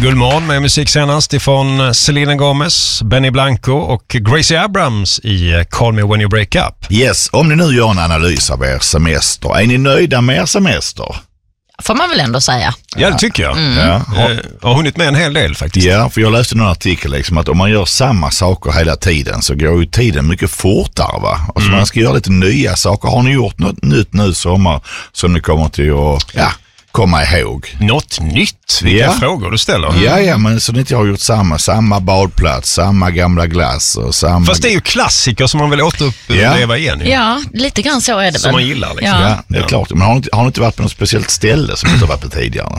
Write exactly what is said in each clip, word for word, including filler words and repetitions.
Guldmorgon med musik senast ifrån Selena Gomez, Benny Blanco och Gracie Abrams i Call Me When You Break Up. Yes, om ni nu gör en analys av er semester, är ni nöjda med er semester? Får man väl ändå säga. Ja, det tycker jag. Mm. Ja. Jag har hunnit med en hel del faktiskt. Ja, för jag läste någon artikel liksom, att om man gör samma saker hela tiden så går ju tiden mycket fortare, va? Och så mm. man ska göra lite nya saker. Har ni gjort något nytt nu sommar som ni kommer till att ja, komma ihåg? Något nytt? Vilka ja. frågor du ställer. Mm. Ja, ja, men så ni inte har gjort samma, samma badplats, samma gamla glass och samma... Fast det är ju klassiker som man vill återuppleva ja. igen. Ju. Ja, lite grann så är det som väl. man gillar liksom. Ja, ja det är ja. klart. Men har ni, har ni inte varit på något speciellt ställe som inte har varit på tidigare?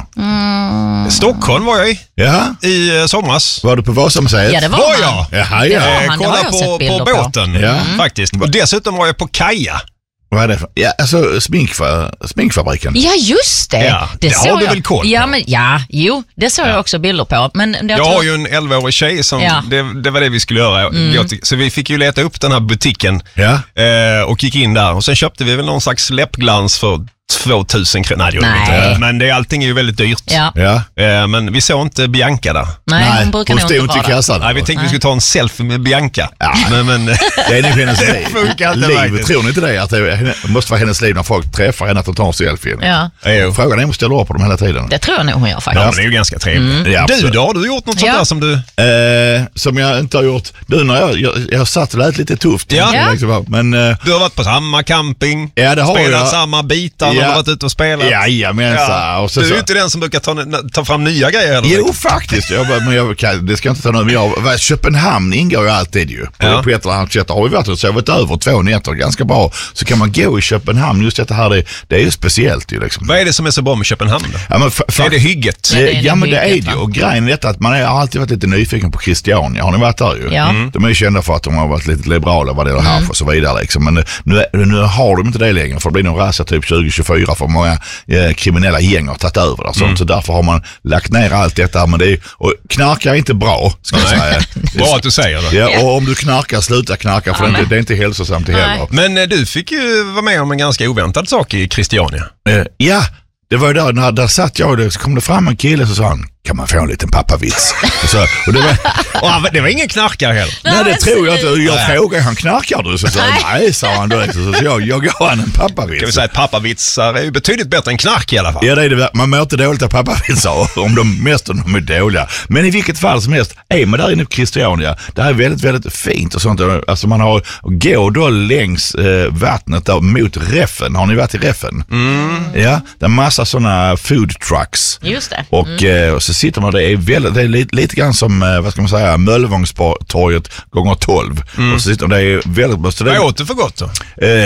Mm. Stockholm var jag i. Ja. I uh, somras. Var du på Vasamuseet? Ja, det var, var jag. Jaha, ja. Eh, ja, kolla på, på båten på. Ja. faktiskt. Och dessutom var jag på Kaja. Vad är det för? Ja, alltså sminkfa, sminkfabriken. Ja, just det. Ja, det, det har jag. du väl koll på? Ja, men, ja jo, det såg ja. jag också bilder på. Men jag jag tror... har ju en elvaårig tjej som, ja. det, det var det vi skulle göra. Mm. Så vi fick ju leta upp den här butiken ja. eh, och gick in där. Och sen köpte vi väl någon slags läppglans för tvåtusen kronor. Nej, det gjorde vi inte. Men det, allting är ju väldigt dyrt. Ja. Ja. Eh, men vi såg inte Bianca där. Nej, hon brukar hon nog inte vara i kassan. Nej, vi tänkte Nej. vi skulle ta en selfie med Bianca. Ja. Men, men, det är nog hennes liv. Det funkar inte liv. faktiskt. Tror ni inte det? Att det måste vara hennes liv när folk träffar henne att de tar en selfie. Ja. Frågan är om hon ställer upp på dem hela tiden. Det tror jag nog hon gör faktiskt. Ja, men det är ju ganska trevligt. Mm. Ja, du då? Har du gjort något sånt ja. där som du... Eh, som jag inte har gjort. Du, när jag, jag, jag har satt och lät lite tufft. Ja. Ja. Liksom, men, eh, Du har varit på samma camping. Ja, det har spelat jag. samma bitar när Ja. du har varit ute och spelat. Jajamensan. Ja. Och så, Du är ju så. inte den som brukar ta, ta fram nya grejer. Eller? Jo, faktiskt. Jag, bara, men jag, kan- det ska jag inte ta nu. Men jag, Köpenhamn ingår ju alltid ju. Ja. På ett eller annat sätt har vi varit och sovit över två nätter ganska bra. Så kan man gå i Köpenhamn. Just det här, det, det är ju speciellt ju liksom. Vad är det som är så bra med Köpenhamn då? Ja, men fa- fa- Är det hygget? Ja, det är det ja, men det är hygget, det ju. va? Och grejen är detta att man är, har alltid varit lite nyfiken på Christiania. Har ni varit där ju? Ja. Mm. De är ju kända för att de har varit lite liberala vad det är här och så vidare liksom. Men nu, nu har de inte det längre, för det blir nog rasa typ tjugo tjugofyra för många eh, kriminella gäng har tagit över där. Mm. Så därför har man lagt ner allt detta. Men det är, och knarkar är inte bra, ska jag säga. Bra att du säger det. Ja, och om du knarkar, sluta knarka, för Ja, det, är inte, men- det är inte hälsosamt Nej. heller. Men eh, du fick ju vara med om en ganska oväntad sak i Christiania. Eh, ja, det var ju där, när där satt jag och det, så kom det fram en kille så sa han, kan man få en liten pappavits? och så, och det var, Och han, det var ingen knarkare heller. nej, det tror jag inte. Jag Nej. frågade, han knarkar du? Så sa han, nej, sa han direkt. Så, så jag, jag gav han en pappavits. Kan vi säga att pappavitsar är ju betydligt bättre än knark i alla fall. Ja, det är det. Man mår inte dåligt av pappavitsar om de mest om de är dåliga. Men i vilket fall som helst, är man där inne på Christiania, det här är väldigt, väldigt fint och sånt. Alltså man har, går då längs eh, vattnet där mot Reffen. Har ni varit i Reffen? Mm. Ja, det är massa sådana food trucks. Just det. Och, Mm. eh, och så sitter man, det är, väldigt, det är lite, lite grann som, eh, vad ska man säga, Möllevångstorget gånger tolv. Mm. Och så sitter det är väldigt bra. Vad åt du för gott då? Eh,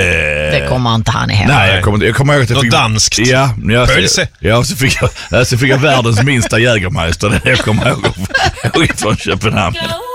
Det kommer inte han ihåg. Nej, jag kommer, jag kommer ihåg att jag Något fick... danskt. Ja, ja, Pölse. ja, så fick jag, så fick jag världens minsta Jägermeister. Det är det jag kommer ihåg från Köpenhamn.